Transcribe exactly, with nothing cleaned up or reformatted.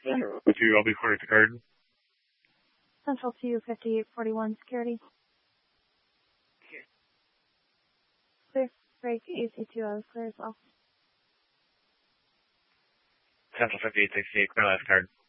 With you, I'll be according to card. Central two fifty-eight forty-one security. Clear. Break A C two I was clear as well. Central fifty-eight sixty-eight, clear last card.